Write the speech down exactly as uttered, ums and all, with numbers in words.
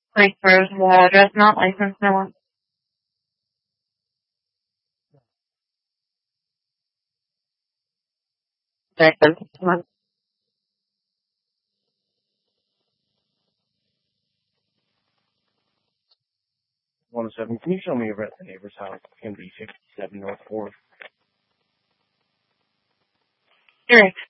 Place for the address, not license, no one. One oh seven, can you show me over at the neighbor's house? It's going to be fifty-seven North fourth. Sure.